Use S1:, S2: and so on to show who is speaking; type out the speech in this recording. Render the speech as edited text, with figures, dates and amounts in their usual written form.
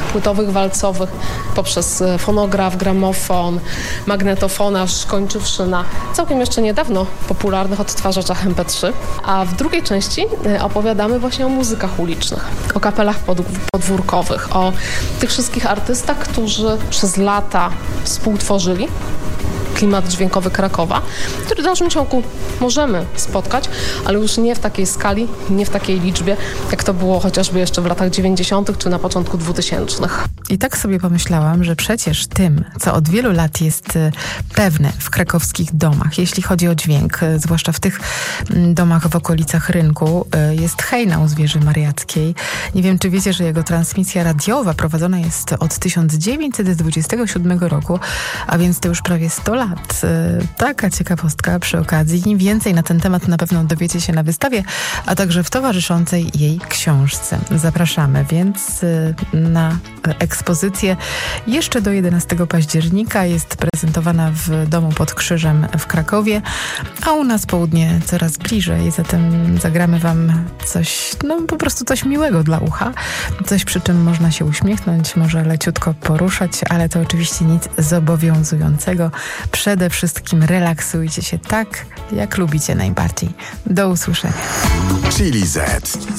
S1: płytowych, walcowych, poprzez fonograf, gramofon, magnetofon, aż kończywszy na całkiem jeszcze niedawno popularnych odtwarzaczach MP3. A w drugiej części opowiadamy właśnie o muzykach ulicznych, o kapelach podwórkowych, o tych wszystkich artystach, którzy przez lata współtworzyli klimat dźwiękowy Krakowa, który w dalszym ciągu możemy spotkać, ale już nie w takiej skali, nie w takiej liczbie, jak to było chociażby jeszcze w latach 90. czy na początku 2000.
S2: I tak sobie pomyślałam, że przecież tym, co od wielu lat jest pewne w krakowskich domach, jeśli chodzi o dźwięk, zwłaszcza w tych domach w okolicach rynku, jest hejnał z wieży mariackiej. Nie wiem, czy wiecie, że jego transmisja radiowa prowadzona jest od 1927 roku, a więc to już prawie 100 lat. Taka ciekawostka przy okazji. Więcej na ten temat na pewno dowiecie się na wystawie, a także w towarzyszącej jej książce. Zapraszamy więc na ekspozycję jeszcze do 11 października. Jest prezentowana w Domu pod Krzyżem w Krakowie, a u nas południe coraz bliżej. Zatem zagramy wam coś, po prostu coś miłego dla ucha. Coś, przy czym można się uśmiechnąć, może leciutko poruszać, ale to oczywiście nic zobowiązującego. Przede wszystkim relaksujcie się tak, jak lubicie najbardziej. Do usłyszenia.
S3: Chili Z.